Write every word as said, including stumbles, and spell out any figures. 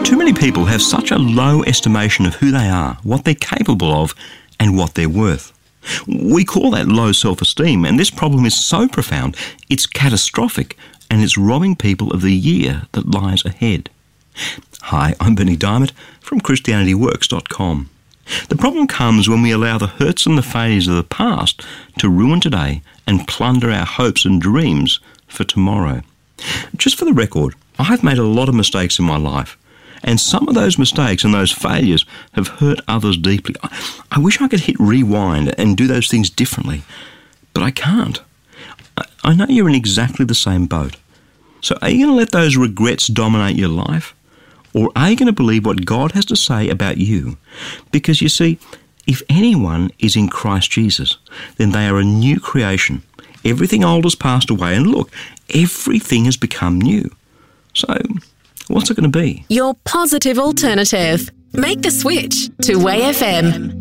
Too many people have such a low estimation of who they are, what they're capable of, and what they're worth. We call that low self-esteem, and this problem is so profound, it's catastrophic, and it's robbing people of the year that lies ahead. Hi, I'm Berni Dymet from Christianity Works dot com. The problem comes when we allow the hurts and the failures of the past to ruin today and plunder our hopes and dreams for tomorrow. Just for the record, I've made a lot of mistakes in my life, and some of those mistakes and those failures have hurt others deeply. I, I wish I could hit rewind and do those things differently, but I can't. I, I know you're in exactly the same boat. So are you going to let those regrets dominate your life? Or are you going to believe what God has to say about you? Because you see, if anyone is in Christ Jesus, then they are a new creation. Everything old has passed away, and look, everything has become new. So, what's it going to be? Your positive alternative. Make the switch to W A Y F M.